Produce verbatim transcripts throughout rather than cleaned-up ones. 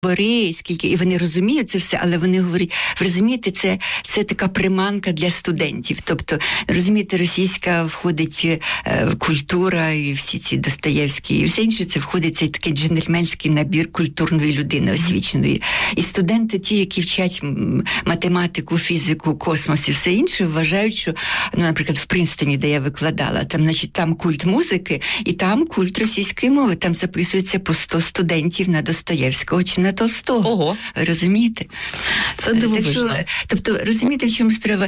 Бори, скільки, і вони розуміють це все, але вони говорять, ви розумієте, це, це така приманка для студентів. Тобто, розумієте, російська входить е, культура і всі ці Достоєвські, і все інше, це входить цей такий джентльменський набір культурної людини освіченої. І студенти, ті, які вчать математику, фізику, космос і все інше, вважають, що, ну, наприклад, в Принстоні, де я викладала, там, значить, там культ музики, і там культ російської мови, там записується по сто студентів на Достоєвського чи на Толстого. Ого. Розумієте? Це дивовижно. Так що, тобто, розумієте, в чому справа?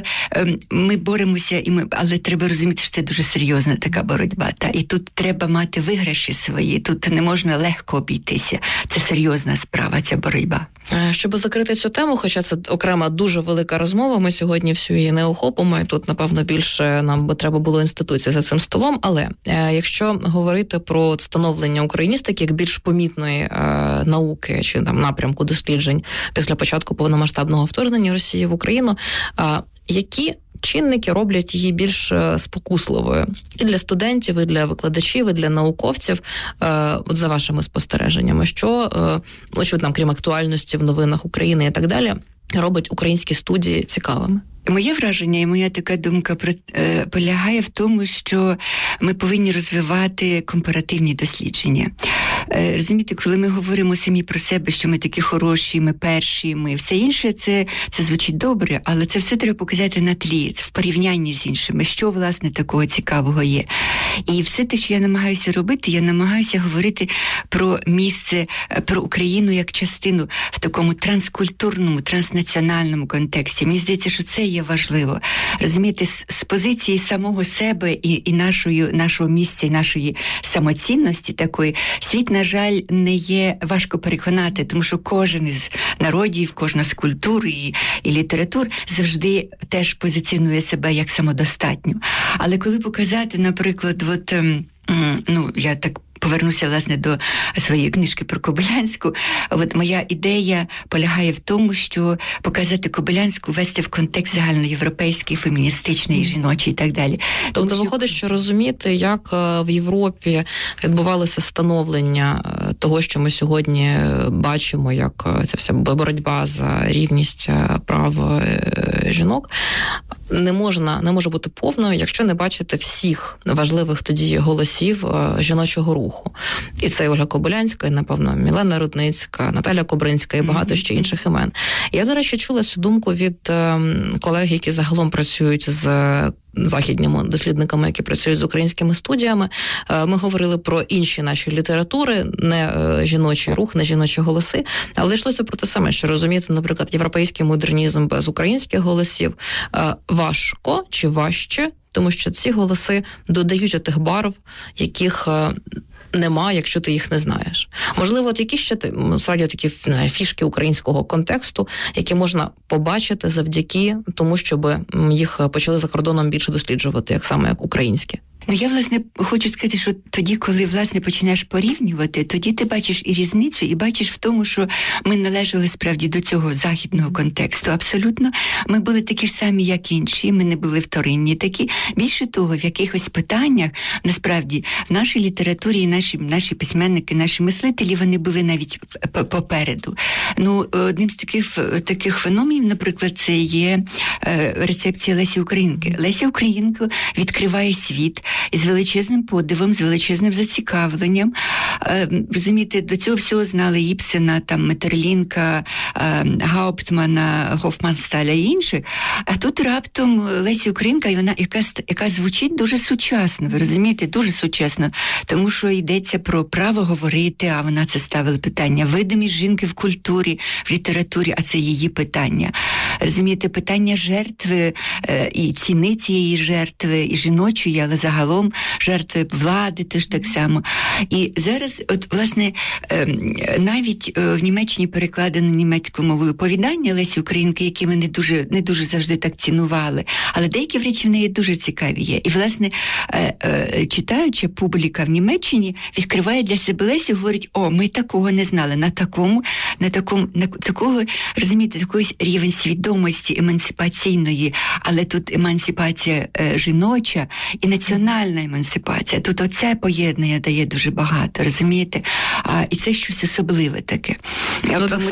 Ми боремося, і ми, але треба розуміти, що це дуже серйозна така боротьба. Та? І тут треба мати виграші свої, тут не можна легко обійтися. Це серйозна справа, ця боротьба. Щоб закрити цю тему, хоча це окрема дуже велика розмова, ми сьогодні всю її не охопимо, і тут, напевно, більше нам би треба було інституції за цим столом, але е, якщо говорити про становлення україністики як більш помітної е, науки чи там напрямку досліджень після початку повномасштабного вторгнення Росії в Україну, е, які чинники роблять її більш спокусливою і для студентів, і для викладачів, і для науковців, е, от за вашими спостереженнями, що, е, очевидно, крім актуальності в новинах України і так далі, робить українські студії цікавими? Моє враження і моя така думка про, е, полягає в тому, що ми повинні розвивати компаративні дослідження. Е, розумієте, коли ми говоримо самі про себе, що ми такі хороші, ми перші, ми все інше, це, це звучить добре, але це все треба показати на тлі, в порівнянні з іншими, що, власне, такого цікавого є. І все те, що я намагаюся робити, я намагаюся говорити про місце, про Україну як частину в такому транскультурному, транснаціональному контексті. Мені здається, що це є важливо. Розумієте, з, з позиції самого себе і, і нашої, нашого місця, і нашої самоцінності такої, світ, на жаль, не є важко переконати, тому що кожен із народів, кожна з культур і, і літератур завжди теж позиціонує себе як самодостатню. Але коли показати, наприклад, от, ну, я так повернуся, власне, до своєї книжки про Кобилянську. От моя ідея полягає в тому, що показати Кобилянську, вести в контекст загальноєвропейський, феміністичний, mm. жіночий і так далі. Тобто тому, виходить, що... що розуміти, як в Європі відбувалося становлення того, що ми сьогодні бачимо, як ця вся боротьба за рівність прав жінок, не можна, не може бути повною, якщо не бачити всіх важливих тоді голосів жіночого руху. І це Ольга Кобилянська, і, напевно, Мілена Рудницька, Наталя Кобринська і багато ще інших імен. Я, до речі, чула цю думку від е, колег, які загалом працюють з західніми дослідниками, які працюють з українськими студіями. Е, ми говорили про інші наші літератури, не е, жіночий рух, не жіночі голоси, але йшлося про те саме, що розуміти, наприклад, європейський модернізм без українських голосів е, важко чи важче, тому що ці голоси додають тих барв, яких е, нема, якщо ти їх не знаєш. Можливо, от які ще справді такі не, фішки українського контексту, які можна побачити завдяки тому, щоб їх почали за кордоном більше досліджувати, як саме як українські. Ну, я, власне, хочу сказати, що тоді, коли, власне, починаєш порівнювати, тоді ти бачиш і різницю, і бачиш в тому, що ми належали, справді, до цього західного контексту. Абсолютно. Ми були такі ж самі, як інші, ми не були вторинні такі. Більше того, в якихось питаннях, насправді, в нашій літературі і наші, наші письменники, наші мислителі, вони були навіть попереду. Ну, одним з таких, таких феноменів, наприклад, це є е, рецепція Лесі Українки. Леся Українка відкриває світ із величезним подивом, з величезним зацікавленням. Е, розумієте, до цього всього знали Ібсена, там, Метерлінка, е, Гауптмана, Гофмансталя і інших. А тут раптом Леся Українка, вона, яка, яка звучить дуже сучасно, ви розумієте, дуже сучасно, тому що йдеться про право говорити, а вона це ставила питання. Видимість жінки в культурі, в літературі, а це її питання. Розумієте, питання жертви е, і ціни цієї жертви, і жіночої, але загалом жертви влади теж так само. І зараз, от, власне, навіть в Німеччині перекладено німецькою мовою оповідання Лесі Українки, які ми не дуже, не дуже завжди так цінували, але деякі речі в неї дуже цікаві є. І, власне, читаюча публіка в Німеччині відкриває для себе Лесю і говорить, о, ми такого не знали, на такому, на такому, на такого, розумієте, такий рівень свідомості емансипаційної, але тут емансипація жіноча і національна емансипація. Тут оце поєднання дає дуже багато, розумієте? розумієте? А, і це щось особливе таке. Ну, Тому так само